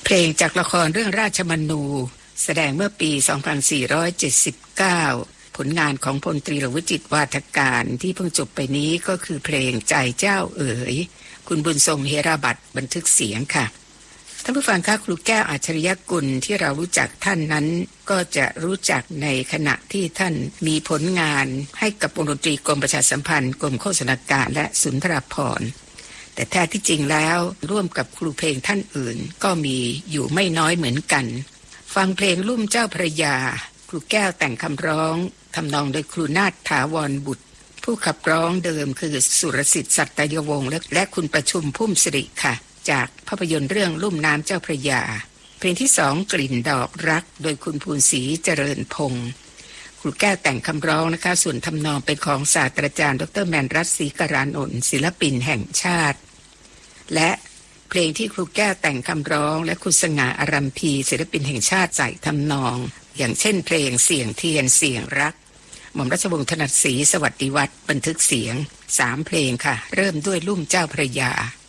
เพลงจากละครเรื่องราชมนูแสดงเมื่อปี 2479 ผลงานของพลตรีรวิจิตรวาทการที่เพิ่งจบไปนี้ก็คือเพลงใจเจ้าเอ๋ยคุณบุญทรงเฮราบัตรบันทึกเสียงค่ะท่านผู้ฟังคะครูแก้วอัจฉริยกุลที่เรารู้จักท่านนั้นก็จะรู้จักในขณะที่ท่านมีผลงานให้กับวงดนตรีกรมประชาสัมพันธ์กรมโฆษณาการและสุนทรภรณ์แต่แท้ที่จริงแล้วร่วมกับครูเพลงท่านอื่นก็มีอยู่ไม่น้อยเหมือนกันฟังเพลงลุ่มเจ้าพระยาครูแก้วแต่งคำร้องทำนองโดยครูนาถถาวรบุตรผู้ขับร้องเดิมคือสุรสิทธิ์สัตยวงศ์และคุณประชุมพุ่มสิริค่ะจากภาพยนตร์เรื่องลุ่มน้ำเจ้าพระยาเพลงที่2กลิ่นดอกรักโดยคุณภูนศรีเจริญพงศ์ครูแก้วแต่งคำร้องนะคะส่วนทำนองเป็นของศาสตราจารย์ดรแมนรัตน์ศรีกรานนท์ศิลปินแห่งชาติและเพลงที่ครูแก้วแต่งคำร้องและคุณสง่าอารัมพีศิลปินแห่งชาติใส่ทำนองอย่างเช่นเพลงเสียงเทียนเสียงรักหม่อมราชวงศ์ถนัดศรีสวัสดิวัฒน์บันทึกเสียง3เพลงค่ะเริ่มด้วยลุ่มเจ้าพระยา